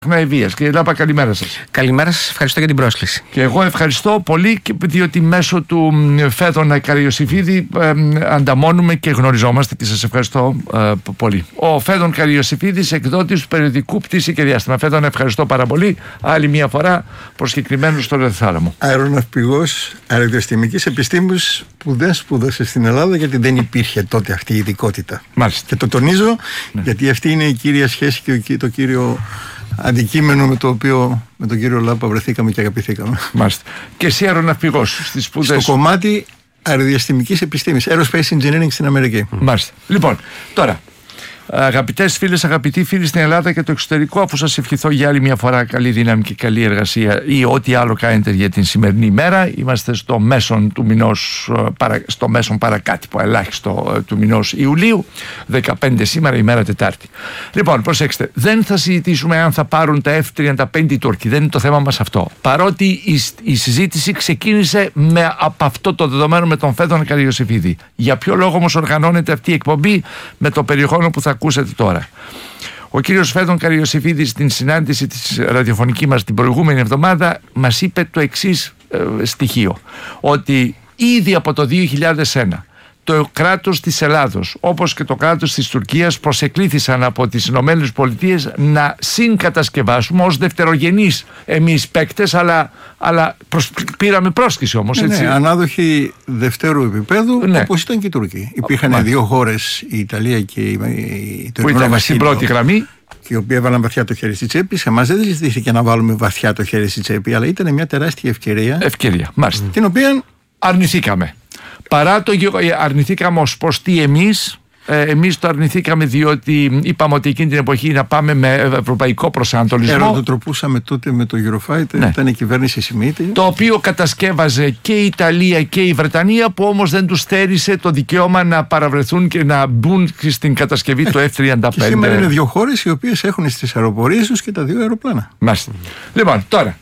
Ευβοίας. Κύριε Λάπα, καλημέρα σας. Καλημέρα σας, ευχαριστώ για την πρόσκληση. Και εγώ ευχαριστώ πολύ, διότι μέσω του Φέδωνα Καριωσηφίδη ανταμώνουμε και γνωριζόμαστε, και σας ευχαριστώ πολύ. Ο Φέδων Καριωσηφίδης, εκδότης του περιοδικού Πτήση και Διάστημα. Φέδωνα, ευχαριστώ πάρα πολύ. Άλλη μια φορά προσκεκλημένος στο Ρεθάλαμο. Αεροναυπηγός αεροδιαστημικής επιστήμης που δεν σπούδασε στην Ελλάδα, γιατί δεν υπήρχε τότε αυτή η ειδικότητα. Μάλιστα. Και το τονίζω, γιατί αυτή είναι η κύρια σχέση και το κύριο αντικείμενο με το οποίο με τον κύριο Λάπα βρεθήκαμε και αγαπηθήκαμε. Μάλιστα. Και εσύ αεροναυπηγός στις σπουδές. Στο κομμάτι αεροδιαστημικής επιστήμης, Aerospace Engineering στην Αμερική. Μάλιστα. Λοιπόν, τώρα, αγαπητές φίλες, αγαπητοί φίλοι στην Ελλάδα και το εξωτερικό, αφού σας ευχηθώ για άλλη μια φορά καλή δύναμη και καλή εργασία ή ό,τι άλλο κάνετε για την σημερινή ημέρα. Είμαστε στο μέσον του μηνός, στο μέσον παρακάτυπο ελάχιστο του μηνός Ιουλίου, 15 σήμερα, ημέρα Τετάρτη. Λοιπόν, προσέξτε, δεν θα συζητήσουμε αν θα πάρουν τα F-35 οι Τούρκοι, δεν είναι το θέμα μας αυτό. Παρότι η συζήτηση ξεκίνησε από αυτό το δεδομένο με τον Φέδωνα Καριωσηφίδη. Για ποιο λόγο όμως οργανώνεται αυτή η εκπομπή με το περιεχόμενο που θα ακούσετε τώρα. Ο κύριος Φέδων Καριωσηφίδης στην συνάντηση της ραδιοφωνική μας την προηγούμενη εβδομάδα μας είπε το εξής στοιχείο, ότι ήδη από το 2001 το κράτος της Ελλάδος όπως και το κράτος της Τουρκίας προσεκλήθησαν από τις Ηνωμένες Πολιτείες να συγκατασκευάσουμε ως δευτερογενείς εμείς παίκτες, αλλά πήραμε πρόσκληση όμως. Ναι, ανάδοχοι δευτέρου επίπεδου, ναι, όπως ήταν και οι Τούρκοι. Υπήρχαν δύο χώρες, η Ιταλία και η που ήταν στην πρώτη γραμμή, οι οποίοι έβαλαν βαθιά το χέρι στη τσέπη. Σε εμάς δεν ζητήθηκε να βάλουμε βαθιά το χέρι στη τσέπη, αλλά ήταν μια τεράστια ευκαιρία, μάλιστα, την οποία αρνηθήκαμε. Παρά το αρνηθήκαμε ως προς τι εμείς το αρνηθήκαμε διότι είπαμε ότι εκείνη την εποχή να πάμε με ευρωπαϊκό προσανατολισμό. Ερωτοτροπούσαμε τότε με το Eurofighter, ναι, ήταν η κυβέρνηση Σιμίτη. Το οποίο κατασκεύαζε και η Ιταλία και η Βρετανία, που όμως δεν τους στέρισε το δικαίωμα να παραβρεθούν και να μπουν στην κατασκευή του F-35. Και σήμερα είναι δύο χώρες οι οποίες έχουν στις αεροπορίες τους και τα δύο αεροπλάνα. Μάλιστα. Λοιπόν, τώρα,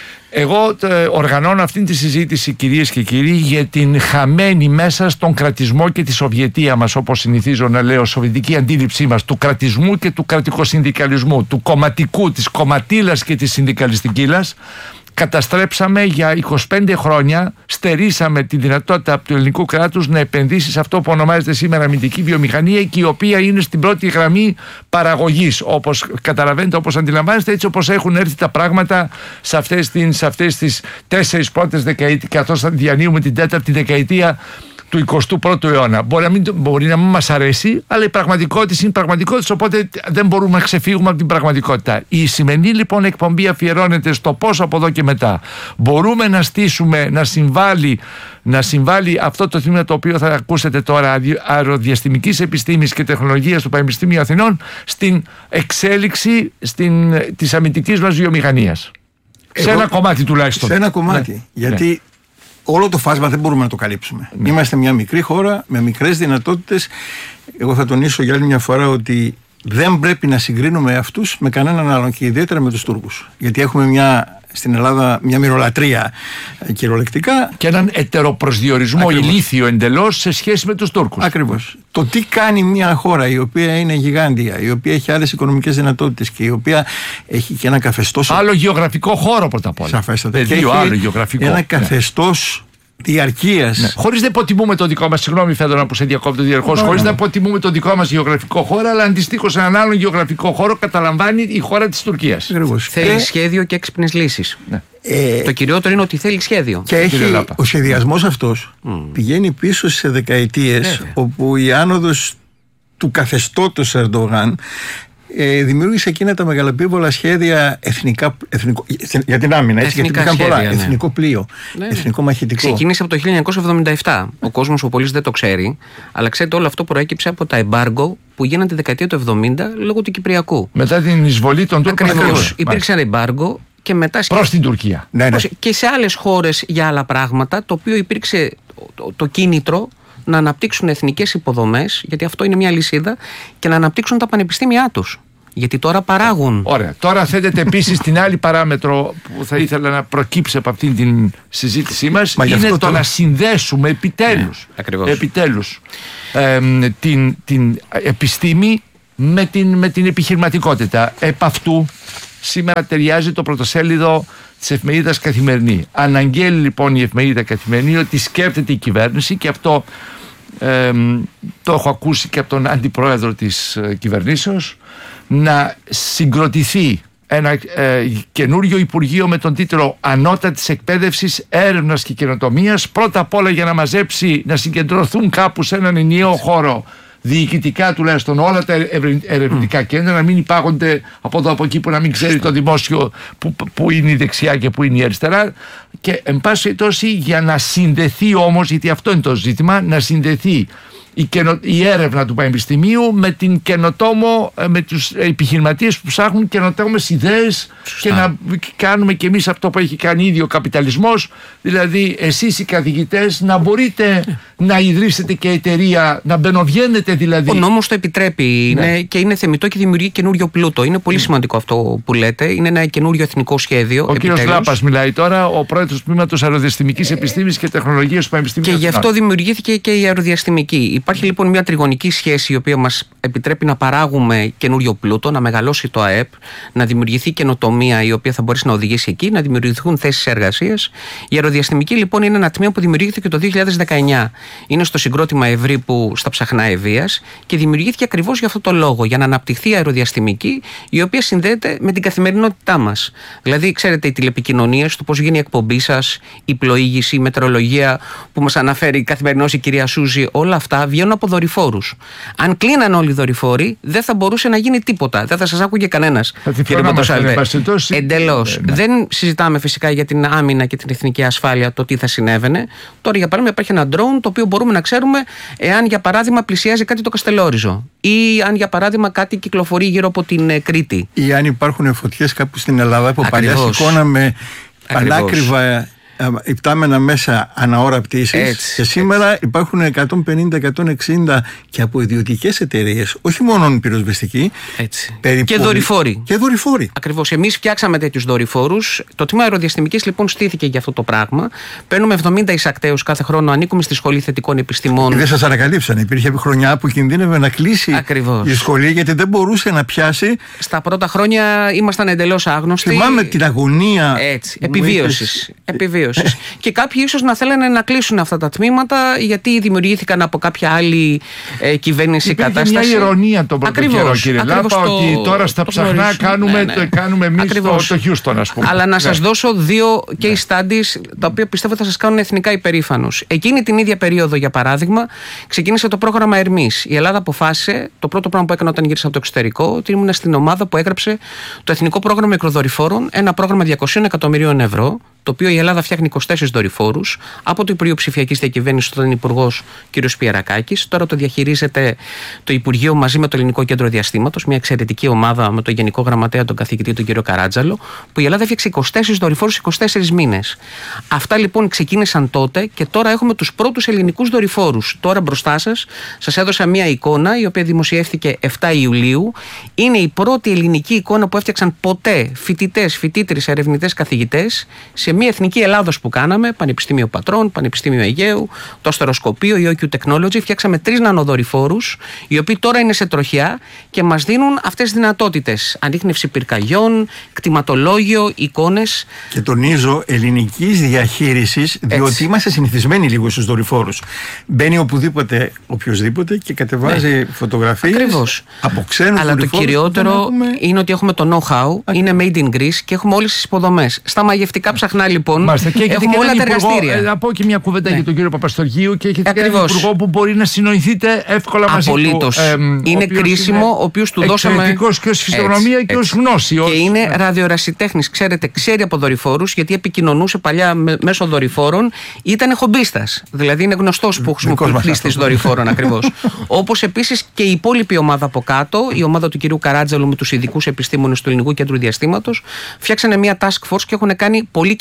εγώ οργανώνω αυτήν τη συζήτηση, κυρίες και κύριοι, για την χαμένη μέσα στον κρατισμό και τη Σοβιετία μας, όπως συνηθίζω να λέω, σοβιετική αντίληψή μας του κρατισμού και του κρατικοσυνδικαλισμού, του κομματικού, της κομματίλας και της συνδικαλιστικήλας. Καταστρέψαμε για 25 χρόνια, στερήσαμε τη δυνατότητα του ελληνικού κράτους να επενδύσει σε αυτό που ονομάζεται σήμερα αμυντική βιομηχανία και η οποία είναι στην πρώτη γραμμή παραγωγής, όπως καταλαβαίνετε, όπως αντιλαμβάνεστε, έτσι όπως έχουν έρθει τα πράγματα σε αυτές τις 4 πρώτες δεκαετίες, καθώς διανύουμε την 4η δεκαετία του 21ου αιώνα. Μπορεί να μην μας αρέσει, αλλά η πραγματικότητα είναι πραγματικότητα, οπότε δεν μπορούμε να ξεφύγουμε από την πραγματικότητα. Η σημερινή λοιπόν εκπομπή αφιερώνεται στο πώς από εδώ και μετά μπορούμε να στήσουμε, να συμβάλλει αυτό το τμήμα το οποίο θα ακούσετε τώρα, αεροδιαστημικής επιστήμης και τεχνολογίας του Πανεπιστημίου Αθηνών, στην εξέλιξη της αμυντικής μας βιομηχανίας. Σε ένα κομμάτι τουλάχιστον. Σε ένα κομμάτι. Ναι. Γιατί όλο το φάσμα δεν μπορούμε να το καλύψουμε. Ναι. Είμαστε μια μικρή χώρα με μικρές δυνατότητες. Εγώ θα τονίσω για άλλη μια φορά ότι δεν πρέπει να συγκρίνουμε αυτούς με κανέναν άλλον και ιδιαίτερα με τους Τούρκους. Γιατί έχουμε στην Ελλάδα μια μυρολατρεία κυριολεκτικά. Και έναν ετεροπροσδιορισμό ηλίθιο εντελώς σε σχέση με τους Τούρκους. Ακριβώς. Το τι κάνει μια χώρα η οποία είναι γιγάντια, η οποία έχει άλλες οικονομικές δυνατότητες και η οποία έχει και ένα καθεστώς. Άλλο γεωγραφικό χώρο πρώτα απ' όλα. Σαφέστατα. Άλλο γεωγραφικό. Ένα καθεστώς διαρκείας. Ναι. Χωρίς να υποτιμούμε το δικό μας, συγγνώμη Φέδωνα που σε διακόπτω διαρκώς, χωρίς να υποτιμούμε το δικό μας γεωγραφικό χώρο, αλλά αντιστοίχως σε έναν άλλον γεωγραφικό χώρο καταλαμβάνει η χώρα της Τουρκίας. Θέλει σχέδιο και έξυπνες λύσεις. Ναι. Το κυριότερο είναι ότι θέλει σχέδιο. Και ο σχεδιασμός αυτός πηγαίνει πίσω σε δεκαετίες όπου η άνοδος του καθεστώτος Ερντογάν δημιούργησε εκείνα τα μεγαλοπίβολα σχέδια για την άμυνα. Γιατί υπήρχαν πολλά. Ναι. Εθνικό πλοίο, εθνικό μαχητικό. Ξεκίνησε από το 1977. Ο κόσμος ο πολίτης δεν το ξέρει, αλλά ξέρετε, όλο αυτό προέκυψε από τα εμπάργκο που γίνανε τη δεκαετία του 70 λόγω του Κυπριακού. Μετά την εισβολή των Τούρκων. Ακριβώς. Υπήρξαν εμπάργκο και μετά. Προς την Τουρκία. Ναι. Και σε άλλες χώρες για άλλα πράγματα, το οποίο υπήρξε το κίνητρο να αναπτύξουν εθνικές υποδομές, γιατί αυτό είναι μια λυσίδα, και να αναπτύξουν τα πανεπιστήμια τους. Γιατί τώρα παράγουν. Ωραία. Τώρα θέτεται επίσης την άλλη παράμετρο που θα ήθελα να προκύψει από αυτήν την συζήτησή μας. Είναι το να συνδέσουμε επιτέλους την επιστήμη με την επιχειρηματικότητα. Επ' αυτού σήμερα ταιριάζει το πρωτοσέλιδο της εφημερίδας Καθημερινή. Αναγγέλει λοιπόν η εφημερίδα Καθημερινή ότι σκέφτεται η κυβέρνηση, και αυτό το έχω ακούσει και από τον αντιπρόεδρο της κυβερνήσεως, να συγκροτηθεί ένα καινούριο Υπουργείο με τον τίτλο Ανώτατης Εκπαίδευσης, Έρευνας και Καινοτομίας, πρώτα απ' όλα για να μαζέψει, να συγκεντρωθούν κάπου σε έναν ενιαίο χώρο, διοικητικά τουλάχιστον, όλα τα ερευνητικά κέντρα, να μην υπάγονται από εδώ από εκεί, που να μην ξέρει το δημόσιο που είναι η δεξιά και που είναι η αριστερά. Και εν πάση περιπτώσει, για να συνδεθεί όμως, γιατί αυτό είναι το ζήτημα, να συνδεθεί η έρευνα του Πανεπιστημίου με την καινοτόμο, με τους επιχειρηματίες που ψάχνουν καινοτόμες ιδέες. Σωστά. Και να κάνουμε κι εμείς αυτό που έχει κάνει ήδη ο καπιταλισμός, δηλαδή εσείς οι καθηγητές να μπορείτε να ιδρύσετε και εταιρεία, να μπαινοβγαίνετε δηλαδή. Ο νόμος το επιτρέπει, ναι. Και είναι θεμιτό και δημιουργεί καινούριο πλούτο. Είναι πολύ σημαντικό αυτό που λέτε. Είναι ένα καινούριο εθνικό σχέδιο. Ο κ. Λάπας μιλάει τώρα, ο πρόεδρος του Τμήματος Αεροδιαστημικής Επιστήμης και Τεχνολογίας του Πανεπιστημίου. Και γι' αυτό δημιουργήθηκε και η αεροδιαστημική. Υπάρχει λοιπόν μια τριγωνική σχέση, η οποία μας επιτρέπει να παράγουμε καινούριο πλούτο, να μεγαλώσει το ΑΕΠ, να δημιουργηθεί καινοτομία η οποία θα μπορέσει να οδηγήσει εκεί, να δημιουργηθούν θέσεις εργασίας. Η αεροδιαστημική λοιπόν είναι ένα τμήμα που δημιουργήθηκε το 2019. Είναι στο συγκρότημα Ευρύπου στα Ψαχνά Ευβοίας και δημιουργήθηκε ακριβώς για αυτό το λόγο, για να αναπτυχθεί η αεροδιαστημική, η οποία συνδέεται με την καθημερινότητά μας. Δηλαδή, ξέρετε, οι τηλεπικοινωνίες, το πώς γίνει η εκπομπή σας, η πλοήγηση, η μετεωρολογία που μας αναφέρει καθημερινώς η κυρία Σούζη, όλα αυτά βγαίνουν από δορυφόρους. Αν κλείναν όλοι οι δορυφόροι, δεν θα μπορούσε να γίνει τίποτα. Δεν θα σας άκουγε κανένας. Εντελώς. Δεν συζητάμε φυσικά για την άμυνα και την εθνική ασφάλεια, το τι θα συνέβαινε. Τώρα, για παράδειγμα, υπάρχει ένα drone το οποίο μπορούμε να ξέρουμε εάν, για παράδειγμα, πλησιάζει κάτι το Καστελόριζο, ή αν, για παράδειγμα, κάτι κυκλοφορεί γύρω από την Κρήτη. Ή αν υπάρχουν φωτιές κάπου στην Ελλάδα, που παλιά σηκώναμε πανάκριβα υπτάμενα μέσα αναώρα πτήσης, και σήμερα υπάρχουν 150-160 και από ιδιωτικές εταιρείες, όχι μόνο πυροσβεστικοί, και δορυφόροι. Ακριβώς. Εμείς φτιάξαμε τέτοιους δορυφόρους. Το τμήμα αεροδιαστημικής λοιπόν στήθηκε για αυτό το πράγμα. Παίρνουμε 70 εισακτέους κάθε χρόνο, ανήκουμε στη Σχολή Θετικών Επιστημών. Δεν σας ανακαλύψαν. Υπήρχε χρονιά που κινδύνευε να κλείσει η σχολή, γιατί δεν μπορούσε να πιάσει. Στα πρώτα χρόνια ήμασταν εντελώς άγνωστοι. Θυμάμαι την αγωνία επιβίωσης. Και κάποιοι ίσως να θέλανε να κλείσουν αυτά τα τμήματα, γιατί δημιουργήθηκαν από κάποια άλλη κυβέρνηση κατάσταση. Υπήρχε μια ηρωνία τον πρώτο καιρό, κύριε Λάπα, ότι τώρα στα Ψαχνά κάνουμε εμείς το Χιούστον, ας πούμε. Αλλά να σας δώσω δύο case studies, τα οποία πιστεύω θα σας κάνουν εθνικά υπερήφανους. Εκείνη την ίδια περίοδο, για παράδειγμα, ξεκίνησε το πρόγραμμα Ερμής. Η Ελλάδα αποφάσισε, το πρώτο πράγμα που έκανα όταν γύρισα από το εξωτερικό, ότι ήμουν στην ομάδα που έγραψε το Εθνικό Πρόγραμμα Μικροδορυφόρων, ένα πρόγραμμα 200 εκατομμυρίων ευρώ, το οποίο η Ελλάδα φτιάχνει 24 δορυφόρους από το Υπουργείο Ψηφιακής Διακυβέρνησης, όταν υπουργός κ. Πιερακάκης. Τώρα το διαχειρίζεται το Υπουργείο μαζί με το Ελληνικό Κέντρο Διαστήματος, μια εξαιρετική ομάδα με τον Γενικό Γραμματέα, τον καθηγητή τον κ. Καράτζαλο, που η Ελλάδα έφτιαξε 24 δορυφόρους 24 μήνες. Αυτά λοιπόν ξεκίνησαν τότε και τώρα έχουμε τους πρώτους ελληνικούς δορυφόρους. Τώρα μπροστά σας έδωσα μια εικόνα, η οποία δημοσιεύθηκε 7 Ιουλίου. Είναι η πρώτη ελληνική εικόνα που έφτιαξαν ποτέ φοιτητές, φοιτήτρες, ερευνητές, καθηγητές σε μια εθνική Ελλάδος που κάναμε, Πανεπιστήμιο Πατρών, Πανεπιστήμιο Αιγαίου, το Αστεροσκοπείο, η OQ Technology. Φτιάξαμε 3 νανοδορυφόρους, οι οποίοι τώρα είναι σε τροχιά και μας δίνουν αυτές τις δυνατότητες. Ανίχνευση πυρκαγιών, κτηματολόγιο, εικόνες. Και τονίζω ελληνικής διαχείρισης, διότι είμαστε συνηθισμένοι λίγο στους δορυφόρους. Μπαίνει οπουδήποτε, οποιοδήποτε και κατεβάζει φωτογραφίες. Ακριβώς. Από ξένους. Αλλά το κυριότερο είναι ότι έχουμε το know-how, είναι made in Greece και έχουμε όλες τις υποδομές. Στα μαγευτικά Ψαχνά, λοιπόν, έχουμε όλα τα εργαστήρια. Να πω και μια κουβέντα για τον κύριο Παπαστοργίου, και έχετε έναν υπουργό που μπορεί να συνοηθείτε εύκολα μαζί του. Απολύτως. Είναι κρίσιμο, ο οποίος του δώσαμε. Εξαιρετικός και ως φυσιογνωμία και ως γνώση. Και είναι ραδιοερασιτέχνης. Ξέρετε, ξέρει από δορυφόρους, γιατί επικοινωνούσε παλιά μέσω δορυφόρων. Ήταν χομπίστας. Δηλαδή είναι γνωστός που χρησιμοποιεί χρήστης δορυφόρων ακριβώς. Όπως επίσης και η υπόλοιπη ομάδα από κάτω, η ομάδα του κυρίου Καράτζαλου με τους ειδικούς επιστήμονες του Ελληνικού Κέντρου Διαστήματος, φτιάξανε μια task force και έχουν κάνει πολύ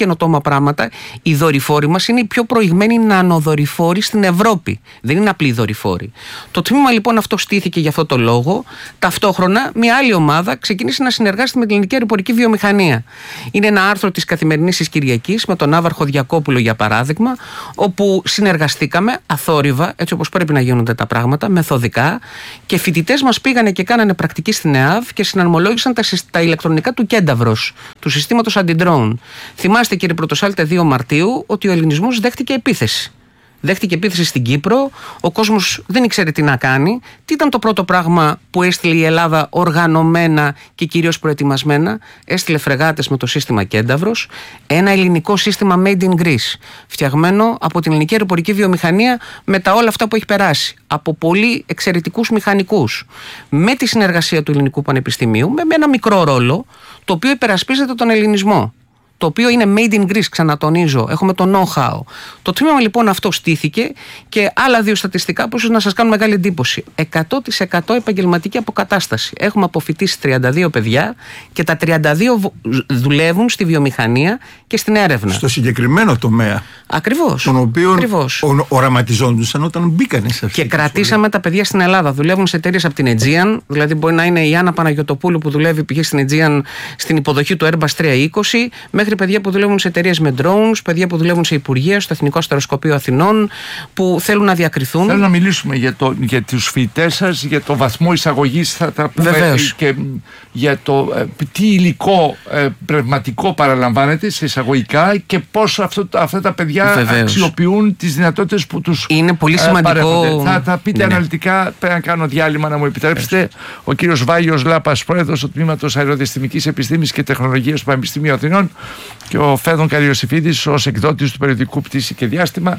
καινοτόμα πράγματα. Οι δορυφόροι μας είναι οι πιο προηγμένοι νανοδορυφόροι στην Ευρώπη. Δεν είναι απλοί δορυφόροι. Το τμήμα λοιπόν αυτό στήθηκε για αυτό το λόγο. Ταυτόχρονα, μια άλλη ομάδα ξεκίνησε να συνεργάζεται με την ελληνική αεροπορική βιομηχανία. Είναι ένα άρθρο της Καθημερινής της Κυριακής με τον Ναύαρχο Διακόπουλο, για παράδειγμα, όπου συνεργαστήκαμε αθόρυβα, έτσι όπως πρέπει να γίνονται τα πράγματα, μεθοδικά, και φοιτητές μας πήγανε και κάνανε πρακτική στην ΕΑΒ και συναρμολόγησαν τα ηλεκτρονικά του Κένταβρος, του συστήματος αντι-drone. Θυμάστε, κύριε Πρωτοσάλτε, 2 Μαρτίου, ότι ο ελληνισμός δέχτηκε επίθεση. Δέχτηκε επίθεση στην Κύπρο, ο κόσμος δεν ήξερε τι να κάνει. Τι ήταν το πρώτο πράγμα που έστειλε η Ελλάδα οργανωμένα και κυρίως προετοιμασμένα? Έστειλε φρεγάτες με το σύστημα Κένταβρος, ένα ελληνικό σύστημα Made in Greece, φτιαγμένο από την ελληνική αεροπορική βιομηχανία με τα όλα αυτά που έχει περάσει, από πολύ εξαιρετικούς μηχανικούς, με τη συνεργασία του Ελληνικού Πανεπιστημίου, με ένα μικρό ρόλο, το οποίο υπερασπίζεται τον ελληνισμό. Το οποίο είναι made in Greece, ξανατονίζω. Έχουμε το know-how. Το τμήμα λοιπόν αυτό στήθηκε, και άλλα 2 στατιστικά που ίσως να σας κάνουν μεγάλη εντύπωση. 100% επαγγελματική αποκατάσταση. Έχουμε αποφοιτήσει 32 παιδιά και τα 32 δουλεύουν στη βιομηχανία και στην έρευνα. Στο συγκεκριμένο τομέα. Ακριβώς. Τον οποίο οραματιζόντουσαν όταν μπήκανε σε αυτή. Και κρατήσαμε τα παιδιά στην Ελλάδα. Δουλεύουν σε εταιρείες από την Aegean. Δηλαδή, μπορεί να είναι η Άννα Παναγιωτοπούλου που δουλεύει π.χ. στην Aegean στην υποδοχή του Airbus 320. Μέχρι παιδιά που δουλεύουν σε εταιρείες με drones, παιδιά που δουλεύουν σε υπουργεία, στο Εθνικό Αστεροσκοπείο Αθηνών, που θέλουν να διακριθούν. Θέλω να μιλήσουμε για τους φοιτητές σας, για το βαθμό εισαγωγής, θα τα πούμε. Βεβαίως. Και για το τι υλικό πνευματικό παραλαμβάνεται σε εισαγωγικά και πώς αυτά τα παιδιά αξιοποιούν τις δυνατότητες που τους είναι πολύ σημαντικό. Θα τα πείτε αναλυτικά. Πρέπει να κάνω διάλειμμα, να μου επιτρέψετε. Ο κύριος Βάγιος Λάπας, πρόεδρος του Τμήματος Αεροδιαστημικής Επιστήμης και Τεχνολογίας του Πανεπιστημίου Αθηνών, και ο Φέδων Καριοσυφίδης ως εκδότης του περιοδικού Πτήση και Διάστημα.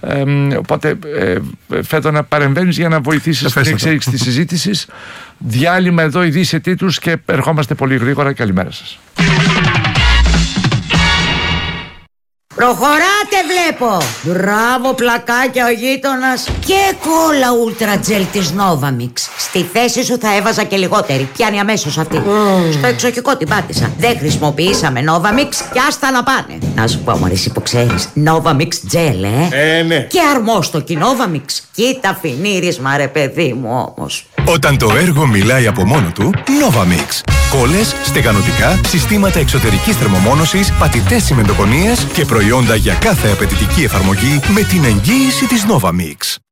Οπότε, Φέδων, να παρεμβαίνεις για να βοηθήσεις στην εξέλιξη της συζήτησης. Διάλειμμα εδώ, ειδήσεις σε τίτλους, και ερχόμαστε πολύ γρήγορα. Καλημέρα σας. Προχωράτε, βλέπω! Μπράβο, πλακάκια ο γείτονας. Και κόλλα Ultra Gel της Novamix. Στη θέση σου θα έβαζα και λιγότερη. Πιάνει αμέσως αυτή. Στο εξοχικό την πάτησα. Δεν χρησιμοποιήσαμε Novamix και άστα να πάνε. Να σου πω, μωρή, εσύ που ξέρεις, Novamix Gel, ναι. Και αρμόστοκι Novamix. Κοίτα φινίρισμα, ρε παιδί μου, όμως. Όταν το έργο μιλάει από μόνο του, Novamix. Κόλλες, στεγανοτικά, συστήματα εξωτερικής θερμομόνωσης, πατητές τσιμεντοκονίες και προϊόντα για κάθε απαιτητική εφαρμογή με την εγγύηση της Novamix.